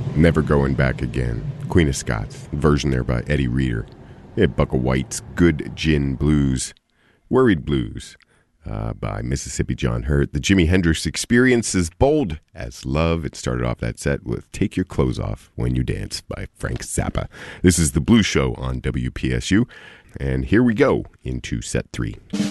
Never Going Back Again. Queen of Scots. Version there by Eddie Reader. We had Bucka White's Good Gin Blues. Worried Blues by Mississippi John Hurt. The Jimi Hendrix Experience is Bold as Love. It started off that set with Take Your Clothes Off When You Dance by Frank Zappa. This is The Blues Show on WPSU. And here we go into set 3.